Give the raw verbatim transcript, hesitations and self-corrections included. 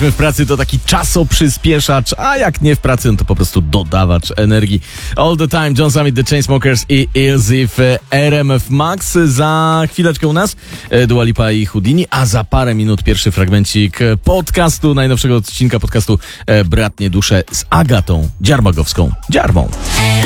W pracy to taki czasoprzyspieszacz, a jak nie w pracy, no to po prostu dodawacz energii. All the time, John Summit, The Chainsmokers i Ilzy w R M F Max. Za chwileczkę u nas Dua Lipa i Houdini, a za parę minut pierwszy fragmencik podcastu, najnowszego odcinka podcastu Bratnie Dusze z Agatą Dziarmagowską. Dziarmą.